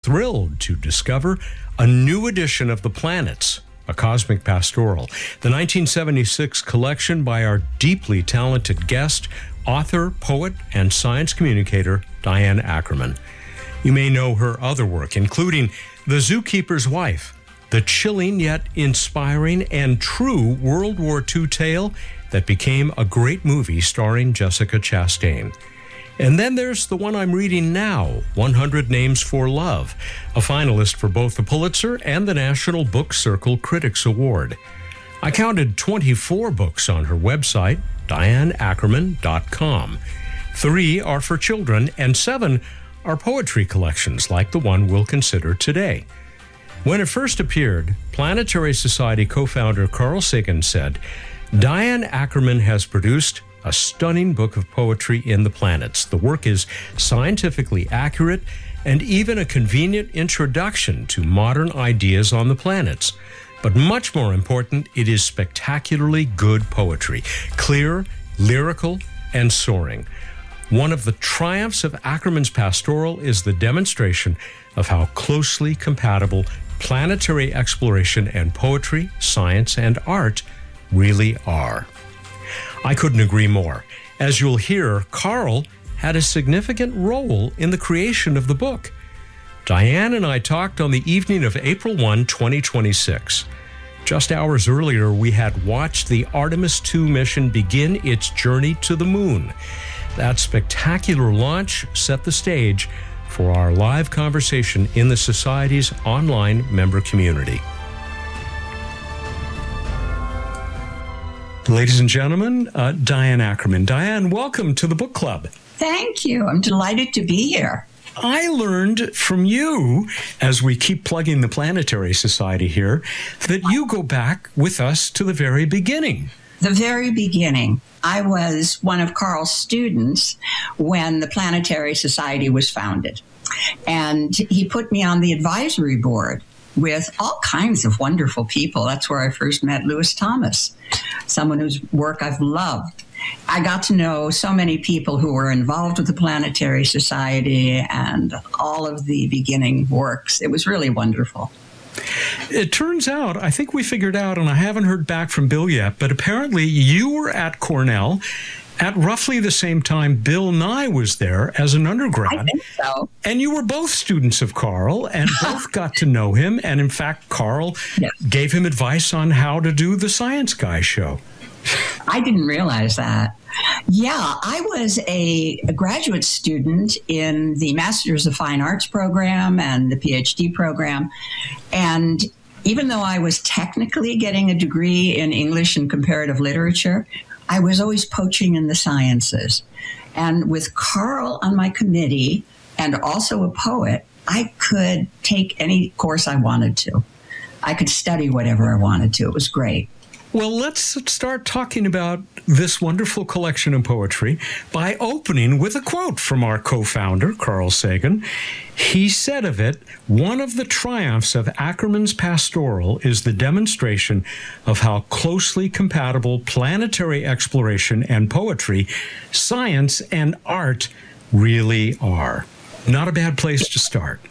thrilled to discover a new edition of The Planets, a cosmic pastoral, the 1976 collection by our deeply talented guest, author, poet, and science communicator, Diane Ackerman. You may know her other work, including The Zookeeper's Wife, the chilling yet inspiring and true World War II tale that became a great movie starring Jessica Chastain. And then there's the one I'm reading now, 100 Names for Love, a finalist for both the Pulitzer and the National Book Circle Critics Award. I counted 24 books on her website, dianeackerman.com. 3 are for children, and 7 are poetry collections like the one we'll consider today. When it first appeared, Planetary Society co-founder Carl Sagan said, "Diane Ackerman has produced a stunning book of poetry in the planets. The work is scientifically accurate and even a convenient introduction to modern ideas on the planets. But much more important, it is spectacularly good poetry, clear, lyrical, and soaring." One of the triumphs of Ackerman's pastoral is the demonstration of how closely compatible planetary exploration and poetry, science, and art really are. I couldn't agree more. As you'll hear, Carl had a significant role in the creation of the book. Diane and I talked on the evening of April 1, 2026. Just hours earlier, we had watched the Artemis II mission begin its journey to the moon. That spectacular launch set the stage for our live conversation in the Society's online member community. Ladies and gentlemen, Diane Ackerman. Diane, welcome to the book club. Thank you. I'm delighted to be here. I learned from you, as we keep plugging the Planetary Society here, that you go back with us to the very beginning. The very beginning. I was one of Carl's students when the Planetary Society was founded. And he put me on the advisory board with all kinds of wonderful people. That's where I first met Lewis Thomas, someone whose work I've loved. I got to know so many people who were involved with the Planetary Society and all of the beginning works. It was really wonderful. It turns out, I think we figured out, and I haven't heard back from Bill yet, but apparently you were at Cornell at roughly the same time Bill Nye was there as an undergrad. I think so. And you were both students of Carl and both got to know him. And in fact, Carl gave him advice on how to do the Science Guy show. I didn't realize that. Yeah, I was a graduate student in the Masters of Fine Arts program and the PhD program. And even though I was technically getting a degree in English and comparative literature, I was always poaching in the sciences. And with Carl on my committee and also a poet, I could take any course I wanted to. I could study whatever I wanted to. It was great. Well, let's start talking about this wonderful collection of poetry by opening with a quote from our co-founder, Carl Sagan. He said of it, "One of the triumphs of Ackerman's pastoral is the demonstration of how closely compatible planetary exploration and poetry, science, and art really are." Not a bad place to start.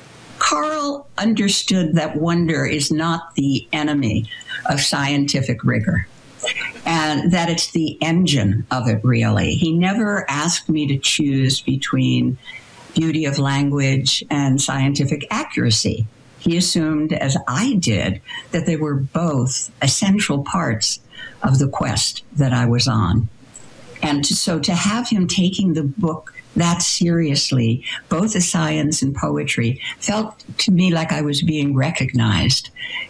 Carl understood that wonder is not the enemy of scientific rigor, and that it's the engine of it, really. He never asked me to choose between beauty of language and scientific accuracy. He assumed, as I did, that they were both essential parts of the quest that I was on. And so to have him taking the book that seriously, both as science and poetry, felt to me like I was being recognized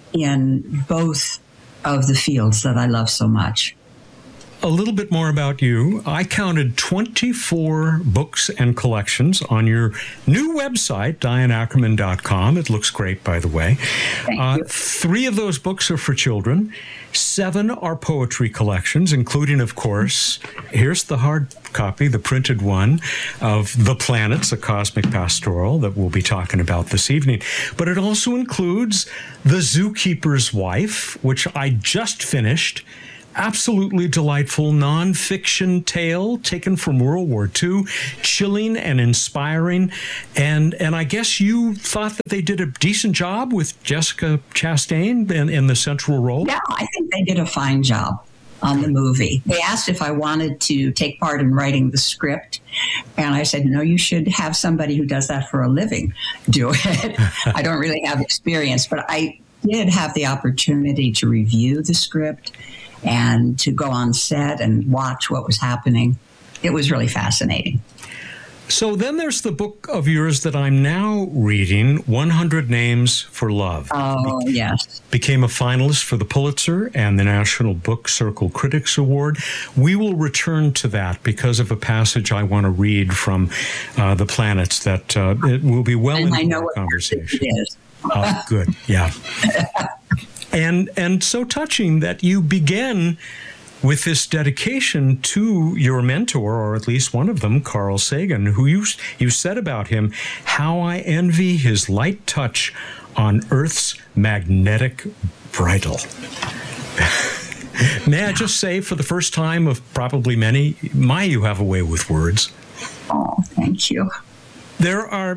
in both of the fields that I love so much. A little bit more about you. I counted 24 books and collections on your new website, dianeackerman.com. It looks great, by the way. Thank you. 3 of those books are for children. 7 are poetry collections, including, of course, here's the hard copy, the printed one of The Planets, a cosmic pastoral that we'll be talking about this evening. But it also includes The Zookeeper's Wife, which I just finished, absolutely delightful nonfiction tale taken from World War II, chilling and inspiring. And I guess you thought that they did a decent job with Jessica Chastain in the central role? Yeah, I think they did a fine job on the movie. They asked if I wanted to take part in writing the script. And I said, no, you should have somebody who does that for a living do it. I don't really have experience, but I did have the opportunity to review the script and to go on set and watch what was happening. It was really fascinating. So then there's the book of yours that I'm now reading, 100 Names for Love. Oh, yes. Became a finalist for the Pulitzer and the National Book Circle Critics Award. We will return to that because of a passage I want to read from The Planets that it will be well into our conversation. It is. Oh, good. Yeah. And so touching that you began with this dedication to your mentor, or at least one of them, Carl Sagan, who you said about him, how I envy his light touch on Earth's magnetic bridle. May I just say, for the first time of probably many, you have a way with words. Oh, thank you. There are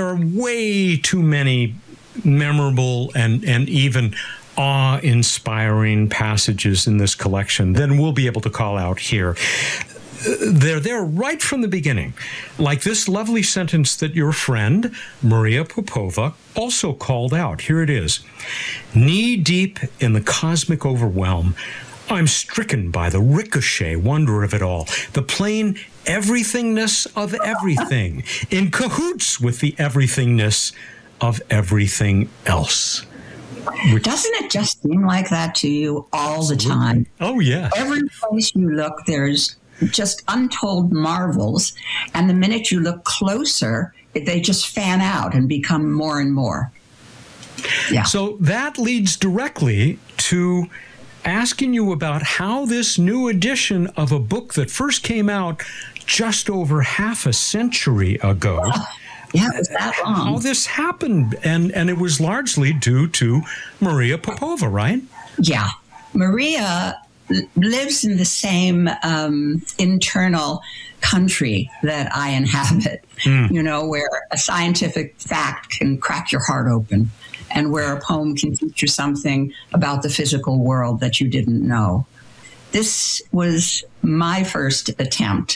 way too many memorable and even awe-inspiring passages in this collection than we'll be able to call out here. They're there right from the beginning, like this lovely sentence that your friend, Maria Popova, also called out. Here it is. Knee-deep in the cosmic overwhelm, I'm stricken by the ricochet wonder of it all, the plain everythingness of everything, in cahoots with the everythingness of everything else. Doesn't it just seem like that to you all the time? Oh, yeah. Every place you look, there's just untold marvels. And the minute you look closer, they just fan out and become more and more. Yeah. So that leads directly to asking you about how this new edition of a book that first came out just over half a century ago. Yeah, it was that long. How this happened, and it was largely due to Maria Popova, right? Yeah. Maria lives in the same internal country that I inhabit, where a scientific fact can crack your heart open and where a poem can teach you something about the physical world that you didn't know. This was my first attempt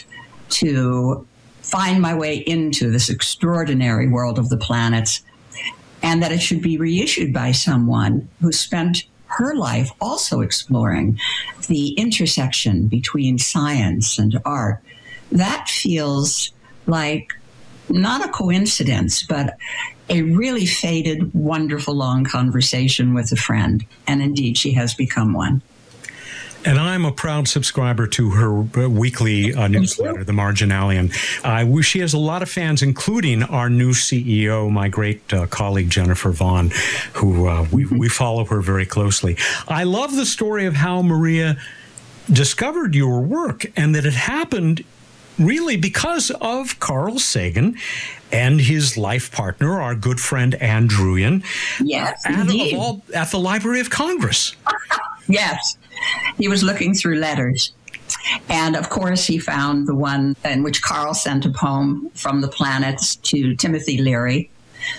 to find my way into this extraordinary world of the planets, and that it should be reissued by someone who spent her life also exploring the intersection between science and art. That feels like not a coincidence, but a really fated, wonderful, long conversation with a friend. And indeed, she has become one. And I'm a proud subscriber to her weekly newsletter, The Marginalian. She has a lot of fans, including our new CEO, my great colleague, Jennifer Vaughn, who we follow her very closely. I love the story of how Maria discovered your work and that it happened really because of Carl Sagan and his life partner, our good friend Ann Druyan, yes, indeed. At the Library of Congress. Yes. He was looking through letters. And of course, he found the one in which Carl sent a poem from the planets to Timothy Leary.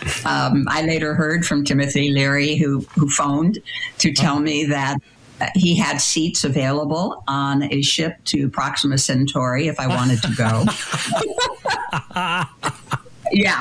I later heard from Timothy Leary, who phoned to tell me that he had seats available on a ship to Proxima Centauri if I wanted to go. Yeah.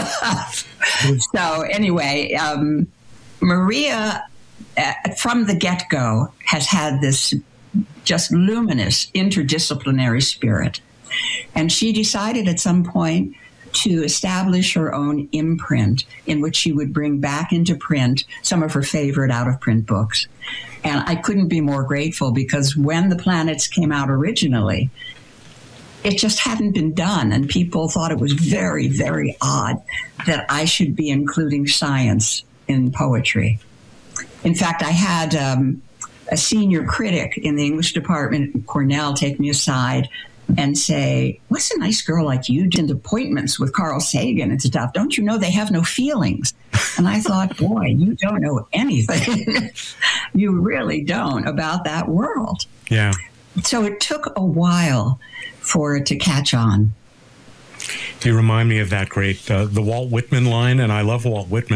So anyway, Maria, from the get-go, has had this just luminous interdisciplinary spirit. And she decided at some point to establish her own imprint in which she would bring back into print some of her favorite out-of-print books. And I couldn't be more grateful, because when The Planets came out originally, it just hadn't been done. And people thought it was very, very odd that I should be including science in poetry. In fact, I had a senior critic in the English department at Cornell take me aside and say, "What's a nice girl like you doing appointments with Carl Sagan and stuff? Don't you know they have no feelings?" And I thought, boy, you don't know anything. You really don't about that world. Yeah. So it took a while for it to catch on. You remind me of that great, the Walt Whitman line, and I love Walt Whitman.